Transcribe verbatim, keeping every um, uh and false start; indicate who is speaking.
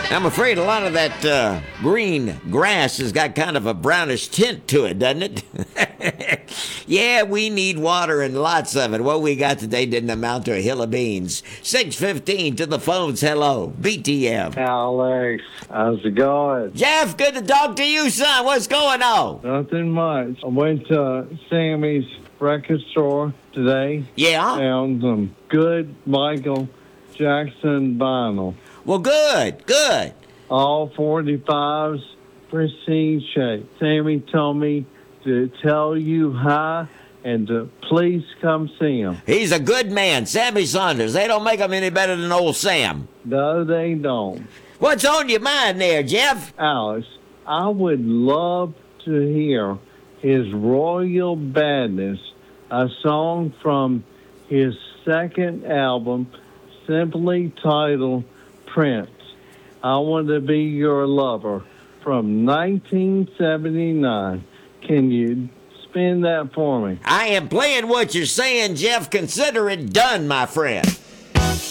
Speaker 1: I'm afraid a lot of that uh, green grass has got kind of a brownish tint to it, doesn't it? Yeah, we need water and lots of it. What we got today didn't amount to a hill of beans. six fifteen to the phones. Hello, B T F.
Speaker 2: Alex, how's it going?
Speaker 1: Jeff, good to talk to you, son. What's going on?
Speaker 2: Nothing much. I went to Sammy's record store today.
Speaker 1: Yeah?
Speaker 2: Found some good Michael Jackson vinyl.
Speaker 1: Well, good, good.
Speaker 2: All forty-fives, pristine shape. Sammy told me to tell you hi and to please come see him.
Speaker 1: He's a good man, Sammy Saunders. They don't make him any better than old Sam.
Speaker 2: No, they don't.
Speaker 1: What's on your mind there, Jeff?
Speaker 2: Alex, I would love to hear his Royal Badness, a song from his second album, simply titled Prince. I Want to Be Your Lover from nineteen seventy-nine. Can you spin that for me?
Speaker 1: I am playing what you're saying, Jeff. Consider it done, my friend.